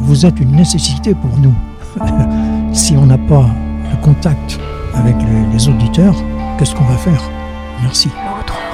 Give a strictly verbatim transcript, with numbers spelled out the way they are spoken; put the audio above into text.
vous êtes une nécessité pour nous. Si on n'a pas le contact avec les, les auditeurs, qu'est-ce qu'on va faire? Merci. L'autre.